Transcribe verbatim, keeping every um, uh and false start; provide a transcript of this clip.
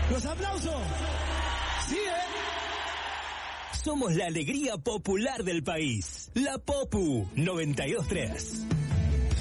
Los aplausos. Sí, ¿eh? Somos la alegría popular del país. La Popu noventa y dos punto tres.